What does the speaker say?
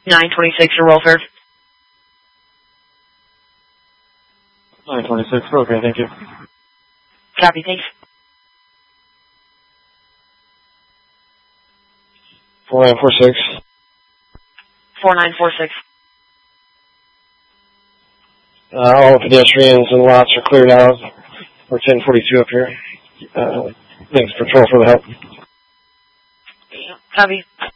926, your welfare. 926, okay, thank you. Copy, thanks. 4946. 4946. All pedestrians and lots are cleared out. We're 1042 up here. Thanks, Patrol, for the help. Copy.